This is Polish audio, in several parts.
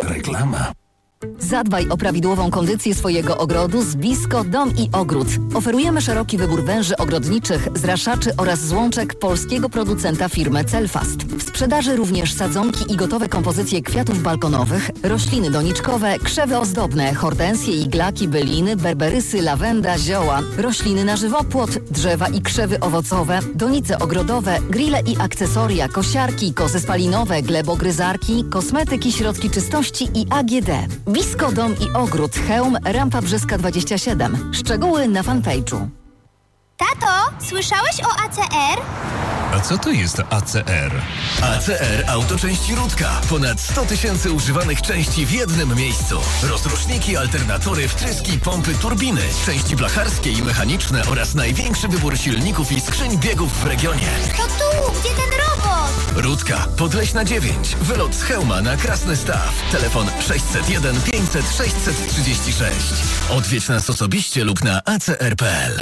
Reklama. Zadbaj o prawidłową kondycję swojego ogrodu z Blisko Dom i Ogród. Oferujemy szeroki wybór węży ogrodniczych, zraszaczy oraz złączek polskiego producenta firmy Celfast. W sprzedaży również sadzonki i gotowe kompozycje kwiatów balkonowych, rośliny doniczkowe, krzewy ozdobne, hortensje, iglaki, byliny, berberysy, lawenda, zioła, rośliny na żywopłot, drzewa i krzewy owocowe, donice ogrodowe, grille i akcesoria, kosiarki, kozy spalinowe, glebogryzarki, kosmetyki, środki czystości i AGD. Blisko Dom i Ogród, Chełm, Rampa Brzyska 27. Szczegóły na fanpage'u. Tato, słyszałeś o ACR? A co to jest ACR? ACR Autoczęści Rudka. Ponad 100 000 używanych części w jednym miejscu. Rozruszniki, alternatory, wtryski, pompy, turbiny, części blacharskie i mechaniczne oraz największy wybór silników i skrzyń biegów w regionie. To tu, gdzie ten robot? Rudka, Podleśna 9. Wylot z Chełma na Krasny Staw. Telefon 601 500 636. Odwiedź nas osobiście lub na acr.pl.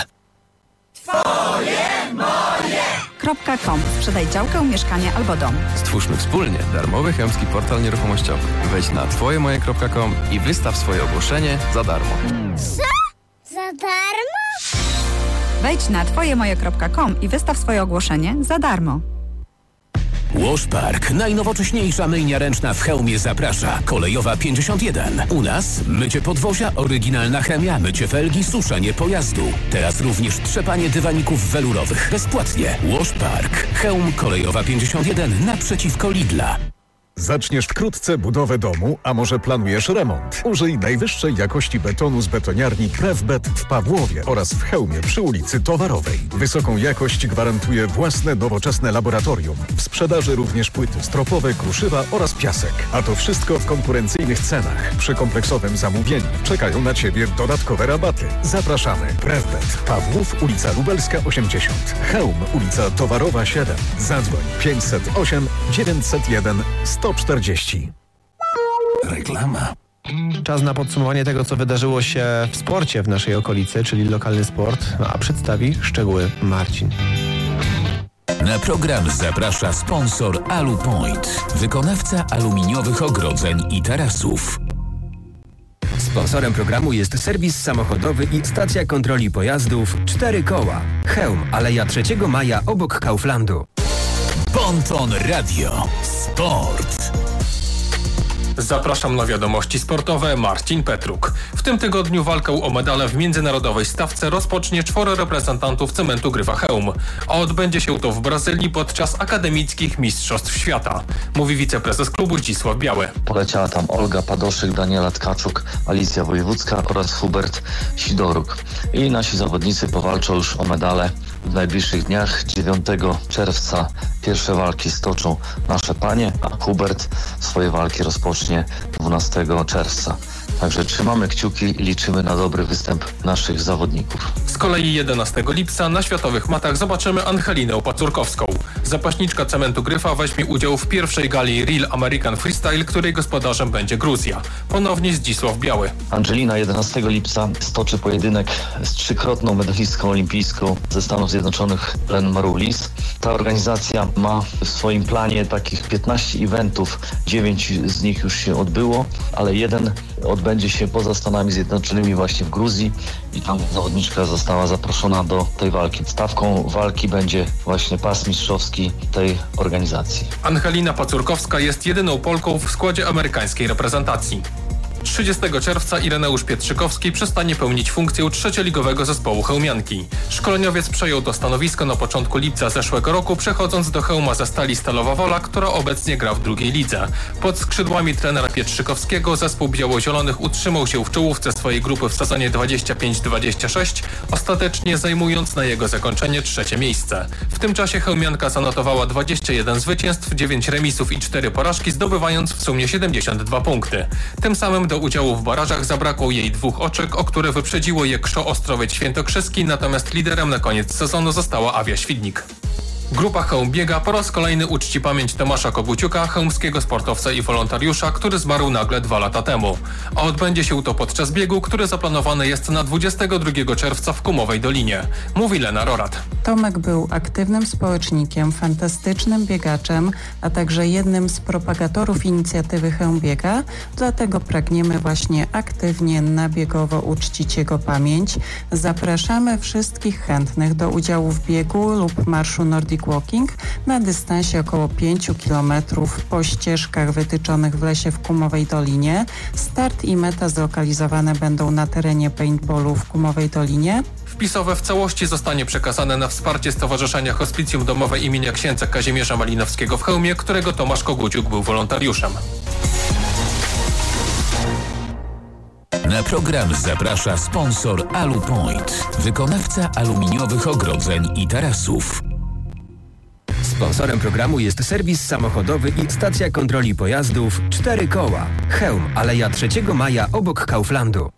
.com. Sprzedaj działkę, mieszkanie albo dom. Stwórzmy wspólnie darmowy chełmski portal nieruchomościowy. Wejdź na twojemoje.com i wystaw swoje ogłoszenie za darmo. Co? Za darmo? Wejdź na twojemoje.com i wystaw swoje ogłoszenie za darmo. Washpark, najnowocześniejsza myjnia ręczna w Chełmie zaprasza. Kolejowa 51. U nas mycie podwozia, oryginalna chemia, mycie felgi, suszenie pojazdu. Teraz również trzepanie dywaników welurowych bezpłatnie. Washpark, Chełm, Kolejowa 51 naprzeciwko Lidla. Zaczniesz wkrótce budowę domu, a może planujesz remont? Użyj najwyższej jakości betonu z betoniarni Prefbet w Pawłowie oraz w Chełmie przy ulicy Towarowej. Wysoką jakość gwarantuje własne nowoczesne laboratorium. W sprzedaży również płyty stropowe, kruszywa oraz piasek. A to wszystko w konkurencyjnych cenach. Przy kompleksowym zamówieniu czekają na Ciebie dodatkowe rabaty. Zapraszamy. Prefbet. Pawłów, ulica Lubelska 80. Chełm, ulica Towarowa 7. Zadzwoń 508 901 140. Reklama. Czas na podsumowanie tego, co wydarzyło się w sporcie w naszej okolicy, czyli lokalny sport, a przedstawi szczegóły Marcin. Na program zaprasza sponsor AluPoint, wykonawca aluminiowych ogrodzeń i tarasów. Sponsorem programu jest serwis samochodowy i stacja kontroli pojazdów 4 koła. Chełm, Aleja 3 Maja obok Kauflandu. Ponton Radio. Sport. Zapraszam na wiadomości sportowe. Marcin Petruk. W tym tygodniu walkę o medale w międzynarodowej stawce rozpocznie 4 reprezentantów Cementu Gryfa Chełm, a odbędzie się to w Brazylii podczas akademickich mistrzostw świata, mówi wiceprezes klubu Zdzisław Biały. Poleciała tam Olga Padoszyk, Daniela Tkaczuk, Alicja Wojewódzka oraz Hubert Sidoruk. I nasi zawodnicy powalczą już o medale w najbliższych dniach. 9 czerwca pierwsze walki stoczą nasze panie, a Hubert swoje walki rozpocznie 12 czerwca. Także trzymamy kciuki i liczymy na dobry występ naszych zawodników. Z kolei 11 lipca na światowych matach zobaczymy Angelinę Pacurkowską. Zapaśniczka Cementu Gryfa weźmie udział w pierwszej gali Real American Freestyle, której gospodarzem będzie Gruzja. Ponownie Zdzisław Biały. Angelina 11 lipca stoczy pojedynek z 3-krotną medalistką olimpijską ze Stanów Zjednoczonych Len Maroulis. Ta organizacja ma w swoim planie takich 15 eventów, 9 z nich już się odbyło, ale jeden odbędzie się poza Stanami Zjednoczonymi właśnie w Gruzji i tam zawodniczka została zaproszona do tej walki. Stawką walki będzie właśnie pas mistrzowski tej organizacji. Angelina Pacurkowska jest jedyną Polką w składzie amerykańskiej reprezentacji. 30 czerwca Ireneusz Pietrzykowski przestanie pełnić funkcję trzecioligowego zespołu chełmianki. Szkoleniowiec przejął to stanowisko na początku lipca zeszłego roku, przechodząc do Chełma ze Stali Stalowa Wola, która obecnie gra w drugiej lidze. Pod skrzydłami trenera Pietrzykowskiego zespół biało-zielonych utrzymał się w czołówce swojej grupy w sezonie 25-26, ostatecznie zajmując na jego zakończenie 3. miejsce. W tym czasie chełmianka zanotowała 21 zwycięstw, 9 remisów i 4 porażki, zdobywając w sumie 72 punkty. Tym samym do udziału w barażach zabrakło jej 2 oczek, o które wyprzedziło je KSZO Ostrowiec Świętokrzyski, natomiast liderem na koniec sezonu została Awia Świdnik. Grupa Chełm Biega po raz kolejny uczci pamięć Tomasza Koguciuka, chełmskiego sportowca i wolontariusza, który zmarł nagle 2 lata temu. A odbędzie się to podczas biegu, który zaplanowany jest na 22 czerwca w Kumowej Dolinie. Mówi Lena Rorat. Tomek był aktywnym społecznikiem, fantastycznym biegaczem, a także jednym z propagatorów inicjatywy Chełm Biega, dlatego pragniemy właśnie aktywnie, nabiegowo uczcić jego pamięć. Zapraszamy wszystkich chętnych do udziału w biegu lub marszu Nordic Walking na dystansie około 5 km po ścieżkach wytyczonych w lesie w Kumowej Dolinie. Start i meta zlokalizowane będą na terenie paintballu w Kumowej Dolinie. Wpisowe w całości zostanie przekazane na wsparcie Stowarzyszenia Hospicjum Domowe imienia księdza Kazimierza Malinowskiego w Chełmie, którego Tomasz Koguciuk był wolontariuszem. Na program zaprasza sponsor Alupoint, wykonawca aluminiowych ogrodzeń i tarasów. Sponsorem programu jest serwis samochodowy i stacja kontroli pojazdów 4 koła. Chełm, Aleja 3 Maja obok Kauflandu.